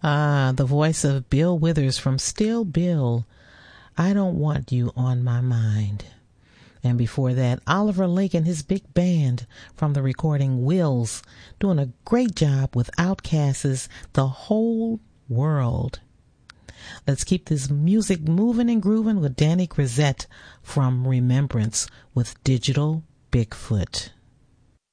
The voice of Bill Withers from Still Bill, I Don't Want You on My Mind. And before that, Oliver Lake and his big band from the recording Wills, doing a great job with Outkast's The Whole World. Let's keep this music moving and grooving with Danny Grisette from Remembrance with Digital Bigfoot.